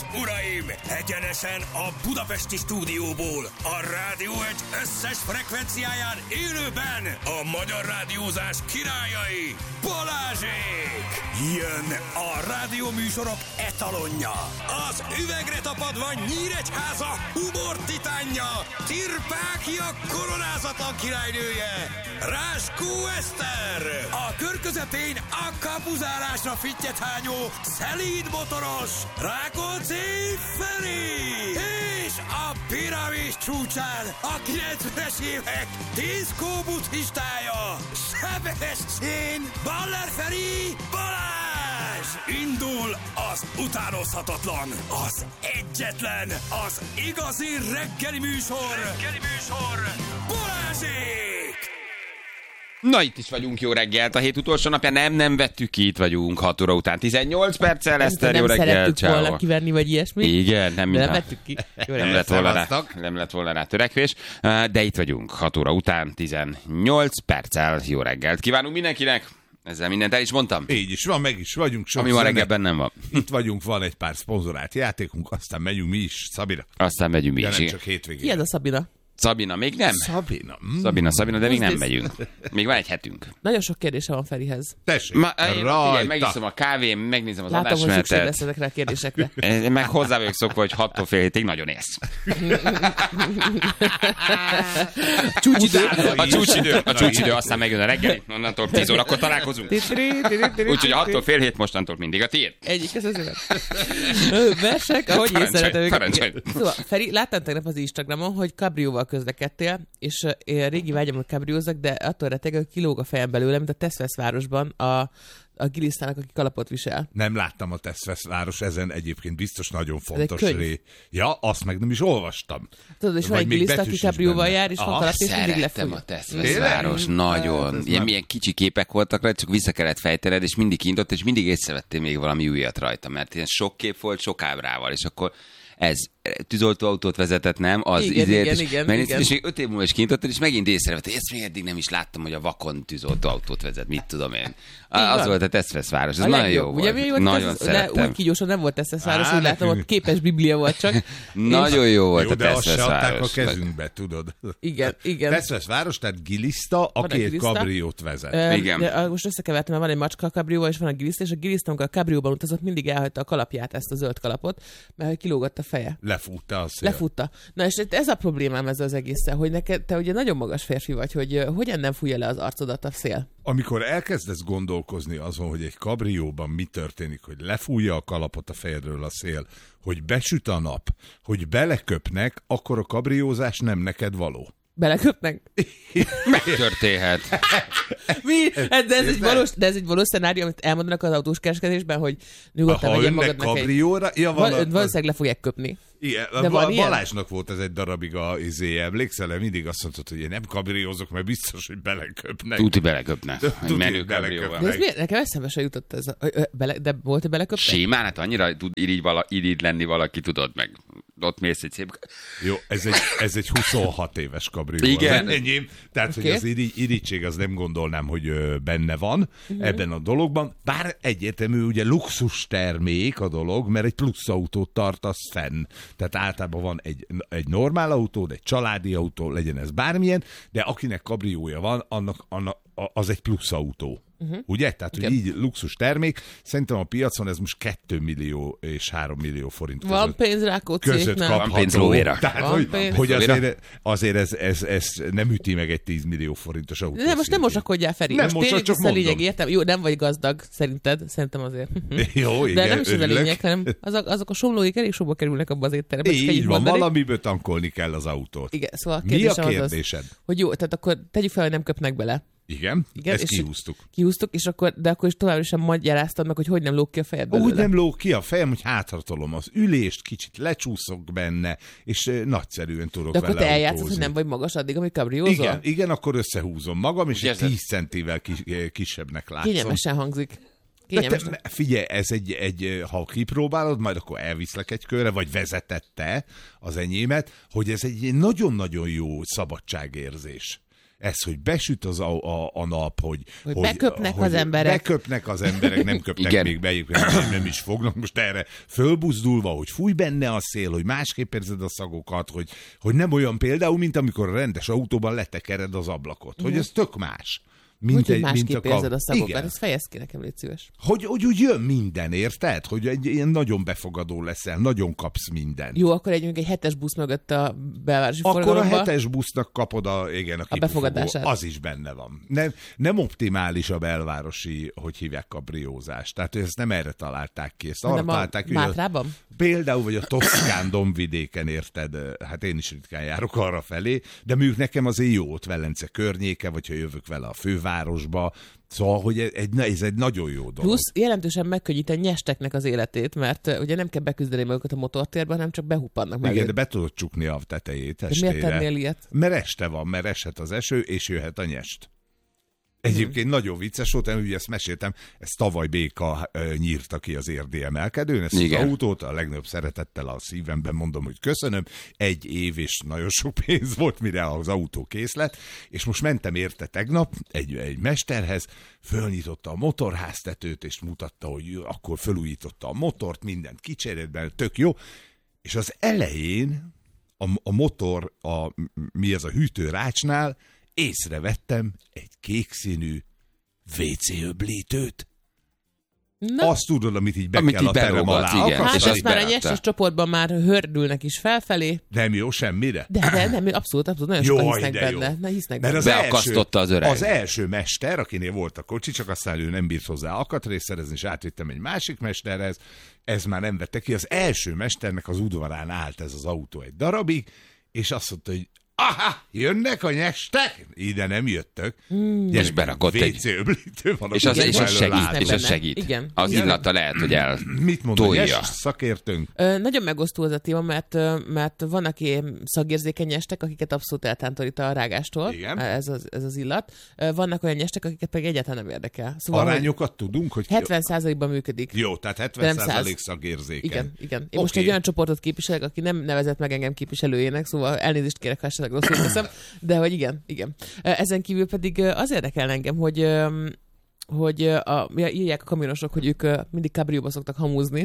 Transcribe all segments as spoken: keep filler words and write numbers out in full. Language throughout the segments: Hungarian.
uraim! Egyenesen a budapesti stúdióból, a Rádió egy összes frekvenciáján élőben a magyar rádiózás királyai, Balázsék! Jön a rádióműsorok etalonja, az üvegre tapadva Nyíregyháza humor titánja, Tirpákia koronázatlan királynője, Ráskó Eszter! A kör közepén a kapuzárásra fittyet hányó, szelíd motoros, Rákóczi Feri! És a piramis csúcsán a kilencvenes évek diszkó buddhistája, Sebestyén Baller Feri Balázs! Indul az utánozhatatlan, az egyetlen, az igazi reggeli műsor, reggeli műsor, Balázsék! Na, itt is vagyunk, jó reggelt. A hét utolsó napja nem, nem vettük ki, itt vagyunk hat óra után tizennyolc perccel. Eszter, jó reggelt. Nem szerettük volna kiverni, vagy ilyesmi. Igen, nem, nem vettük ki. Nem lett, volna rá, nem lett volna rá törekvés, de itt vagyunk hat óra után tizennyolc perccel. Jó reggelt kívánunk mindenkinek. Ezzel mindent el is mondtam. Így is van, meg is vagyunk. Sok Ami ma reggelben nem van. Itt vagyunk, van egy pár szponzorált játékunk, aztán megyünk mi is, Szabira. Aztán megyünk mi ja, is. Nem csak hétvégén. Ki ez a Szabina? Szabina, még nem? Szabina. Mm. Szabina, Szabina, de még nem megyünk. Még van egy hetünk. Nagyon sok kérdése van Ferihez. Tessék, Ma, figyelj, megiszom a kávém, megnézem az adásmenetet. Látom, hogy szükség lesz ezekre a kérdésekre. Meg hozzá vagyok szokva, hogy hattól fél hétig nagyon ész. Csúcsidő. A csúcsidő, a csúcsidő, aztán megjön a reggeli, onnantól tíz órakor találkozunk. Úgyhogy a hattól fél hét mostantól mindig a tiéd. Egyik, ez azért. Versek, ahogy én szeretem őket. Szóval, Feri, láttam tegnap az Instagramon, hogy kabrióval közlekedtél, és én régi vágyam, hogy kabriózzak, de attól reteg, hogy kilóg a fejem belőle, mint a Teszvesz városban a a gilisztának, aki kalapot visel. Nem láttam a Teszvesz város, ezen egyébként biztos nagyon fontos ré. Ja, azt meg nem is olvastam. Tudod, és van egy giliszta, aki kabrióval jár, és van kalap, és mindig lefújja. Szerettem a Teszvesz város, nagyon. Ilyen milyen kicsi képek voltak rá, csak vissza kellett fejtened, és mindig kintott, és mindig észrevettél még valami újat rajta, mert ilyen sok kép volt, sok ábrával, és akkor ez tűzoltóautót vezetett, nem? Az igen, izért, igen, és, igen, mert igen. És még öt év múlva is kintottad, és megint észrevetted, ezt még eddig nem is láttam, hogy a vakon tűzoltóautót vezet, mit tudom én. Az van. volt a Teszvesz város, ez a nagyon legjobb. jó Ugye, volt. volt Nagyon tesz, szerettem. De úgy kígyósan nem volt Teszvesz város, Á, úgy látom, ott képes biblia volt csak. Nagyon jó volt jó, a de azt Teszvesz se adták város. a kezünkbe, tudod. Igen, igen. Teszvesz város, tehát giliszta, aki egy kabriót vezet. Ö, igen. De, most összekevertem, mert van egy macska a kabrióval, és van a giliszta, és a giliszta, amikor a kabrióban utazott, mindig elhagyta a kalapját, ezt a zöld kalapot, mert kilógott a feje. Lefútta a szél. Lefutta. Na és ez a problémám ezzel az egésszel, hogy neked, te ugye nagyon magas férfi vagy, hogy uh, hogyan nem fújja le az arcodat a szél? Amikor elkezdesz gondolkozni azon, hogy egy kabrióban mi történik, hogy lefújja a kalapot a fejedről a szél, hogy besüt a nap, hogy beleköpnek, akkor a kabriózás nem neked való. Beleköpnek? Megtörténhet. Mi? De ez, egy valós, de ez egy valós szenárió, amit elmondanak az autós kereskedésben, hogy nyugodtan vegyem magadnak kabrióra, egy... Ja, Val- val- valószínűleg le fogják köpni. Igen, de Val- Balázsnak volt ez egy darabig a izé, emlékszel, mindig azt mondtad, hogy én nem kabriózok, mert biztos, hogy beleköpnek. Tuti beleköpnek. Egy menő beleköpnek. kabrióval. De ez miért? Nekem eszembe se jutott ez. A, ö, bele, de volt, hogy beleköpnek? Simán, hát annyira tud irigy, vala, irigy lenni valaki, tudod meg. Ott mész egy szép... Jó, ez egy, ez egy huszonhat éves kabrió. Igen. Az enyém. Tehát, okay. hogy az irigy, irigység, az nem gondolnám, hogy ö, benne van uh-huh. ebben a dologban. Bár egyértelmű, ugye luxus termék a dolog, mert egy plusz autót tartasz fenn. Tehát általában van egy, egy normál autó, egy családi autó, legyen ez bármilyen, de akinek kabriója van, annak, annak az egy plusz autó. Uh-huh. Ugye? Tehát, hogy így luxus termék. Szerintem a piacon ez most két millió és három millió forint között. Van pénz Rákócziéknál. Között kapható. Van pénz lóvéra. Tehát, Van hogy, pénz. hogy azért, azért ez, ez, ez nem üti meg egy tíz millió forintos autó. De most nem mosakodjál, Feri. Nem most mosak, csak a lényeg, mondom. értem. Jó, nem vagy gazdag, szerinted. Szerintem azért. Jó, igen, de nem is ez a örülök. lényeg, hanem azok, azok a somlóik elég sokba kerülnek abba az étterembe. Így van, valamiből tankolni kell az autót. Igen, szóval Mi a az kérdésed? Az, hogy jó, tehát akkor tegyük fel, hogy nem köpnek bele. Igen, Igen, ezt és kihúztuk. Kihúztuk, és akkor, de akkor is továbbra sem magyaráztad meg, hogy hogy nem lóg ki a fejed belőle. Úgy nem lóg ki a fejem, hogy hátratolom az ülést, kicsit lecsúszok benne, és eh, nagyszerűen tudok de vele akkor te eljátszod, autózni. hogy nem vagy magas addig, amíg kabriózol? Igen, igen, akkor összehúzom magam, és egy Érzed? tíz centivel kis, kisebbnek látszom. Kényelmesen hangzik. De te, figyelj, ez egy, egy, ha kipróbálod, majd akkor elviszlek egy körre, vagy vezetette az enyémet, hogy ez egy nagyon-nagyon jó szabadságérzés. Ez, hogy besüt az a, a, a nap, hogy... Hogy, hogy beköpnek hogy az emberek. Beköpnek az emberek, nem köpnek Igen. még be, nem, nem is fognak most erre fölbuzdulva, hogy fúj benne a szél, hogy másképp érzed a szagokat, hogy, hogy nem olyan például, mint amikor a rendes autóban letekered az ablakot, hogy ez tök más. Mint hogy másképp érzed a szagokat, ezt fejezd ki nekem, légy szíves. Hogy, hogy úgy jön minden, érted? Hogy egy ilyen nagyon befogadó leszel, nagyon kapsz mindent. Jó, akkor egy, egy hetes busz mögött a belvárosi Akkor forgalomba. a hetes busznak kapod a, igen, a, a befogadását. Az is benne van. Nem, nem optimális a belvárosi, hogy hívják, kabriózás. Tehát ezt nem erre találták ki. Ezt arra találták, hogy Mátrában? A, például, vagy a Toszkán dombvidéken, érted? Hát én is ritkán járok arra felé, de mondjuk nekem azért jó ott Velence környéke, vagy ha jövök vele a fővárosba. Szóval, hogy egy, ez egy nagyon jó dolog. Plusz jelentősen megkönnyít a nyesteknek az életét, mert uh, ugye nem kell beküzdeni magukat a motortérben, hanem csak behuppannak mellé. Igen, de be tudod csukni a tetejét estére. De miért tennél ilyet? Mert este van, mert eshet az eső, és jöhet a nyest. Egyébként hmm. nagyon vicces volt, ugye ezt meséltem, ezt tavaly Béka uh, nyírta ki az érdi emelkedőn, ezt Igen. az autót, a legnagyobb szeretettel a szívemben mondom, hogy köszönöm, egy év és nagyon sok pénz volt, mire az autó kész lett, és most mentem érte tegnap egy, egy mesterhez, fölnyitotta a motorháztetőt, és mutatta, hogy akkor fölújította a motort, mindent kicserélt benne, tök jó, és az elején a, a motor, a, mi ez a hűtőrácsnál, észrevettem egy kékszínű vé cé öblítőt. Na. Azt tudod, amit így be amit kell így a terem alá. Igen, hát ezt már a nyeses csoportban már hördülnek is felfelé. Nem jó semmire? De, de nem, abszolút, abszolút, nagyon jó, sokan hisznek benne. Ne hisznek benne. Az beakasztotta az öreg. Az első mester, akinél volt a kocsi, csak aztán ő nem bírt hozzá akatrészt szerezni, és átvittem egy másik mesterhez, ez már nem vette ki. Az első mesternek az udvarán állt ez az autó egy darabig, és azt mondta, hogy aha, jönnek a nyestek? Ide nem jöttök. Mm. És berakott egy... vé cé öblítő van. És az, és az segít. És az segít. Igen. Az illata lehet, hogy el Mit mond a nyes szakértőnk? Ö, nagyon megosztó az a téma, mert, mert vannak ilyen szagérzékeny nyestek, akiket abszolút eltántorít a rágástól. Igen. Ez az, ez az illat. Vannak olyan nyestek, akiket pedig egyáltalán nem érdekel. Szóval, arányokat tudunk, hogy... hetven százalékban működik. Jó, tehát hetven százalék szagérzékeny. Igen, igen. Én okay. most egy olyan csoportot képviselek, aki nem nevezett meg engem képviselőjének, szóval elnézést kérek, ha esetleg rosszul teszem, de hogy igen, igen. Ezen kívül pedig az érdekel engem, hogy hogy a, írják a kamionosok, hogy ők mindig kabrióba szoktak hamúzni.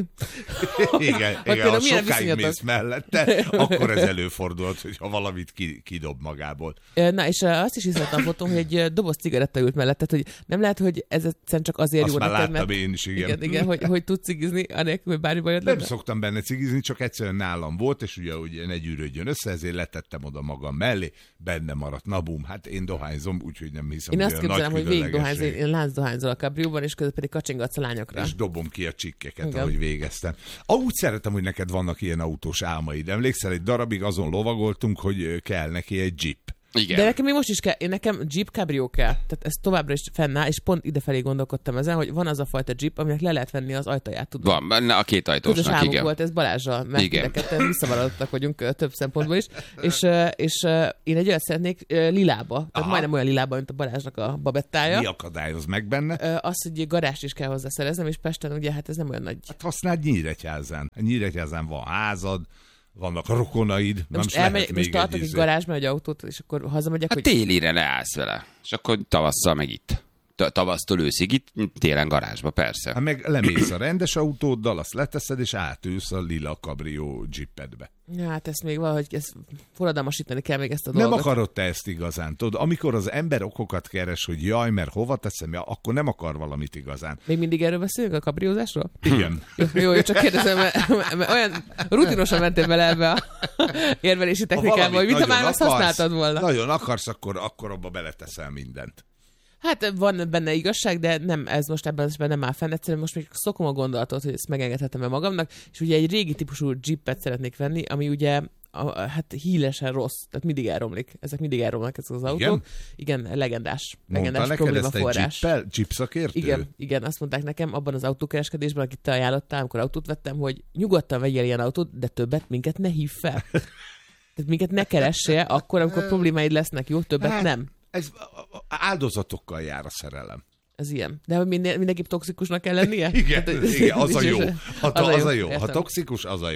Igen, igen ha sokáig mész mellette, akkor ez előfordult, hogyha valamit ki, kidob magából. Na, és azt is hiszem a fotón, hogy egy doboz cigaretta ült mellett, tehát hogy nem lehet, hogy ez egyszerűen csak azért azt jó neked, mert... láttam én is, igen. Igen, igen hogy, hogy tud cigizni, anélkül, hogy bármi bajod Nem szoktam benne cigizni, csak egyszerűen nálam volt, és ugye, ugye ne gyűrődjön össze, ezért letettem oda magam mellé, benne maradt, na bum, hát én dohányzom, úgyhogy nem hiszem, én azt képzelem, hogy végig dohányzom, én láncdohányzol a kabrióban, és közben pedig kacsingatsz a lányokra. És dobom ki a csikkeket, igen. ahogy végeztem. Úgy szeretem, hogy neked vannak ilyen autós álmaid. Emlékszel, egy darabig azon lovagoltunk, hogy kell neki egy jeep. Igen. De nekem még most is kell, én nekem Jeep Cabrio kell. Tehát ez továbbra is fennáll, és pont idefelé gondolkodtam ezen, hogy van az a fajta Jeep, aminek le lehet venni az ajtaját. Tudod? Van, benne a két ajtósnak, Közös álmunk igen. volt ez Balázsral, mert mindeket visszavaradottak vagyunk több szempontból is. és, és én egy olyat szeretnék lilába, tehát Aha. majdnem olyan lilába, mint a Balázsnak a babettája. Mi akadályoz meg benne? Az, hogy garást is kell hozzá szereznem, és Pesten ugye hát ez nem olyan nagy. Hát használd Nyíregyházán. Nyíregyházán van házad, vannak rokonaid, nem most elmegy, most tartok egy garázsba egy autót, és akkor hazamegyek, hát hogy... télire leállsz vele, és akkor tavasszal meg itt. Tavasztól őszig itt, télen garázsba, persze. Hát meg lemész a rendes autóddal, azt leteszed, és átülsz a lila kabrió jeepedbe. Ja, hát ezt még valahogy ezt forradalmasítani kell még ezt a dolgot. Nem akarod te ezt igazán, tudod? Amikor az ember okokat keres, hogy jaj, mert hova teszem, ja, akkor nem akar valamit igazán. Még mindig erről beszélünk, a kabriózásról? Igen. Jó, jó, csak kérdezem, mert, mert olyan rutinosan mentél bele ebbe a érvelési technikába, hogy mit már azt használtad volna. Nagyon akarsz, akkor, akkor abba beleteszel mindent. Hát van benne igazság, de nem, ez most ebben az nem áll fenn. Egyszerűen most még szokom a gondolatot, hogy ezt megengedhetem-e magamnak, és ugye egy régi típusú Jeepet szeretnék venni, ami ugye a, hát hílesen rossz, tehát mindig elromlik. Ezek mindig elromlanak ezek az autók. Igen, igen legendás. Legendás problémaforrás. Jeep szakértő? Igen, igen, azt mondták nekem abban az autókereskedésben, akit te ajánlottál, amikor autót vettem, hogy nyugodtan vegyél ilyen autót, de többet minket ne hív fel. Tehát minket ne keressél, akkor, amikor problémáid lesznek, jó? Többet hát, nem. Ez áldozatokkal jár a szerelem. Ez ilyen. De hogy minden, mindenképp toxikusnak kell lennie? Igen, hát, igen, az a jó. Ha, az, az a jó. jó. Ha toxikus, az a jó.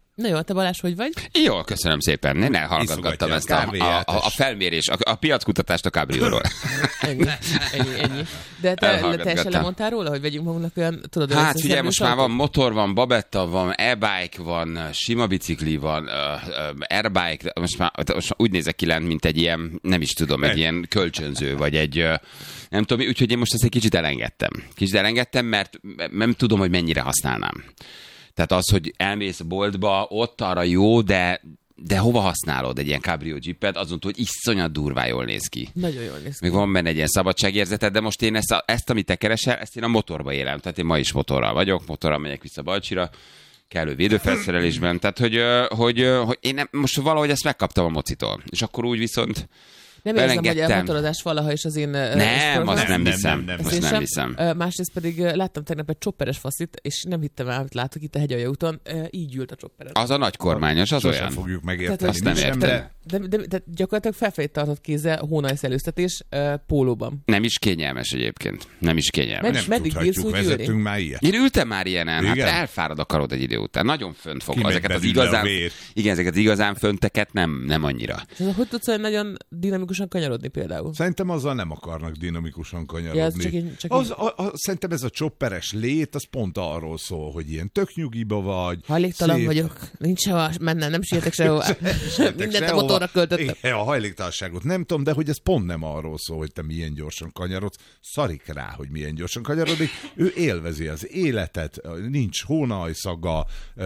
Na jó, te Balázs, hogy vagy? Jól, köszönöm szépen. Én elhallgattam ezt a, a, a, a felmérés, a, a piackutatást a Cabrio-ról. ennyi, ennyi, ennyi. De te teljesen lemondtál róla, hogy vegyünk magunknak olyan, tudod, hát figyelj, most már van motor, van babetta, van e-bike, van sima bicikli, van uh, uh, airbike, most már, most úgy nézek ki lent, mint egy ilyen, nem is tudom, egy ilyen kölcsönző, vagy egy, uh, nem tudom, úgyhogy én most ezt egy kicsit elengedtem. Kicsit elengedtem, mert nem tudom, hogy mennyire használnám. Tehát az, hogy elmész a boltba, ott arra jó, de, de hova használod egy ilyen Cabrio Jeepet, azon túl, hogy iszonyat durván jól néz ki. Nagyon jól néz ki. Még van benne egy ilyen szabadságérzeted, de most én ezt, a, ezt, amit te keresel, ezt én a motorba élem. Tehát én ma is motorral vagyok, motorral megyek vissza Balcsira, kellő védőfelszerelésben. Tehát, hogy, hogy, hogy én nem, most valahogy ezt megkaptam a mocitól. És akkor úgy viszont nem érzem, hogy a motorozás valaha is az én... Nem, azt nem, nem hiszem. Nem, nem, azt nem hiszem. Másrészt pedig láttam tegnap egy chopperes faszit, és nem hittem el, amit látok itt a Hegyalja úton, így ült a chopperes. Az a nagy kormányos, az Sosem olyan. fogjuk megérteni. Azt nem értem. De, de, de, de gyakorlatilag felfelé tartott kézzel hónajszelőztetés uh, pólóban. Nem is kényelmes egyébként. Nem is kényelmes. Nem, meddig bírsz úgy vezettünk már ilyet. Én ültem már ilyenen, igen? Hát elfárad a karod egy idő után. Nagyon fönt fog. Kimegy Ezeket az belőle igazán, a vér. igen, ezeket az igazán fönteket nem, nem annyira. És hogy tudsz olyan nagyon dinamikusan kanyarodni például? Szerintem azzal nem akarnak dinamikusan kanyarodni. Ja, csak én, csak az, a, a, szerintem ez a chopperes lét, az pont arról szól, hogy ilyen tök nyugiba vagy. Hajléktalan szép... vagyok, nincs sehova mennem, nem sietek sehova. Mindent a motorra költöttem. Igen, a hajléktalanságot nem tudom, de hogy ez pont nem arról szól, hogy te milyen gyorsan kanyarodsz. Szarik rá, hogy milyen gyorsan kanyarodik. Ő élvezi az életet, nincs hónajszaga,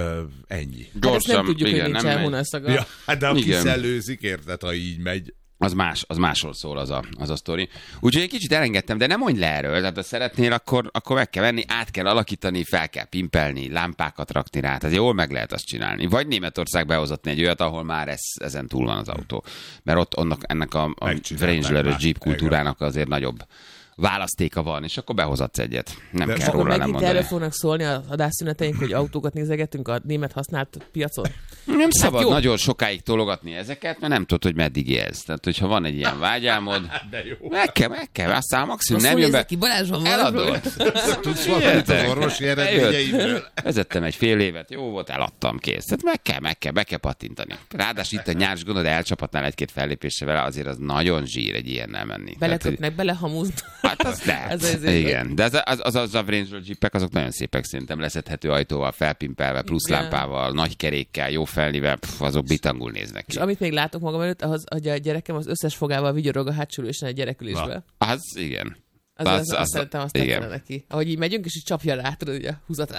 ennyi. Hát ezt nem tudjuk, igen, hogy nincsen hónajszaga. Ja, de aki szellőzik, érted, ha így megy. Az más, az másról szól az a, az a sztori. Úgyhogy egy kicsit elengedtem, de nem mondj le erről. Tehát ha szeretnél, akkor, akkor meg kell venni, át kell alakítani, fel kell pimpelni, lámpákat rakni rá. Tehát jól meg lehet azt csinálni. Vagy Németország behozatni egy olyat, ahol már ez, ezen túl van az autó. Mert ott annak, ennek a, a Wrangler Jeep kultúrának azért nagyobb választéka van, és akkor behozatsz egyet. Nem de kell róla nem mondani. Erről fognak szólni az adásszüneteink, hogy autókat nézegetünk a német használt piacon? Nem szabad hát nagyon sokáig tologatni ezeket, mert nem tudod, hogy meddig élsz. Tehát, hogyha van egy ilyen vágyálmod, meg kell, meg kell, aztán maximum nem jön be. Eladod. Tudsz valamit az orvosi eredményeimről? Vezettem egy fél évet, jó volt, eladtam, kész. Tehát meg kell, meg kell, be kell pattintani. Ráadásul itt a nyárs gondod, elcsapatnál egy-két fellépésre vele, azért az nagyon zsír egy ilyennel menni. Belekötnek, belehamúzni. Hát az lehet. Ez az igen. De az, az, az, az a Wrangler Jeepek, azok nagyon szépek szerintem, leszedhető ajtóval, felpimpelve, plusz igen. lámpával, nagy kerékkel, jó felnivel, pff, azok bitangul néznek ki. És amit még látok magam előtt, az, hogy a gyerekem az összes fogával vigyorog a hátsülősen egy gyerekülésbe. Az igen. Az, az, az, azt szeretem, azt tetszene neki. Ahogy így megyünk, és így csapja rá, tudod, ugye, húzat.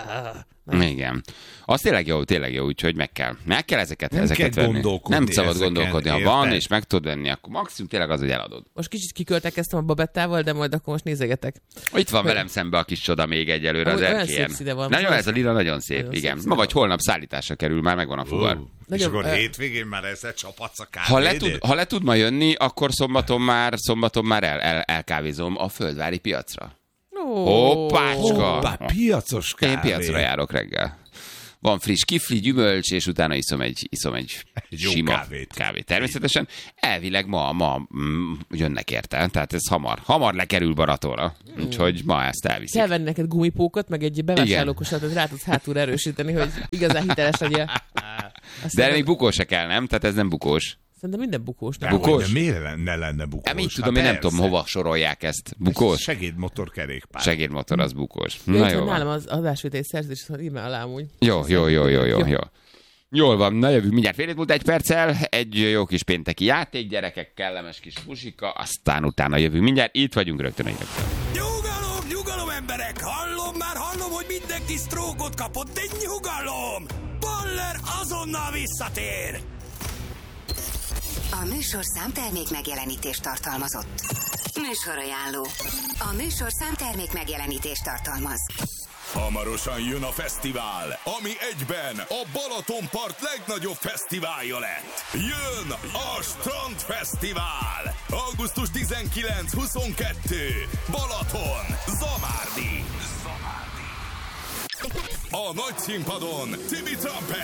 Igen. Az tényleg jó, tényleg jó, úgyhogy meg kell. Meg kell ezeket, nem ezeket kell venni. Nem szabad gondolkodni. Ha érted? van, és meg tudod venni, akkor maximum tényleg az, hogy eladod. Most kicsit kiköltekeztem a babettával, de majd akkor most nézegetek. Itt van velem szembe a kis csoda még egyelőre az erkélyen. Nagyon ez a lila, nagyon szép, nagyon igen. Szép Ma vagy holnap szállításra kerül, már megvan a fuvar. Uh, és akkor uh, hétvégén már ezzel csapatsz a ha le, tud, ha le tud ma jönni, akkor szombaton már, szombaton már el, el, elkávézom a földvári piacra. Hoppácska! Hoppá, piacos kávé. Én piacra járok reggel. Van friss kifli, gyümölcs, és utána iszom egy, iszom egy, egy sima kávét. kávét. Természetesen elvileg ma, ma mm, jönnek érte, tehát ez hamar, hamar lekerül Baratóra, mm. úgyhogy ma ezt elviszik. Kell venni neked gumipókot, meg egy bevásárlókosat, hogy rá tudsz hátulra erősíteni, hogy igazán hiteles legyél. De még bukós se kell, nem? Tehát ez nem bukós. Szerintem minden bukós. Nem bukós? De miért ne lenne bukós? Hát, mit tudom, hát én nem tudom, hova sorolják ezt. Bukós? Segédmotor kerékpár. Segédmotor, az bukós. Jó, na jó. Nálam az adásvételi szerződés, hogy írd alá amúgy. Jó, jó, jó, jó, jó, jó. Jól van, na jövünk mindjárt fél múlt egy perccel, egy jó kis pénteki játék, gyerekek, kellemes kis musika, aztán utána jövünk mindjárt, itt vagyunk rögtön egy rögtön. Nyugalom, nyugalom emberek, hallom már, hallom, hogy mindenki sztrókot kapott, de nyugalom! Baller azonnal visszatér! A műsorszám termék megjelenítést tartalmazott. Műsorajánló. A műsorszám termék megjelenítést tartalmaz. Hamarosan jön a fesztivál, ami egyben a Balatonpart legnagyobb fesztiválja lett. Jön a Strandfesztivál! augusztus tizenkilenc huszonkettő Balaton, Zamárdi. A nagy színpadon Tibi Trumpet,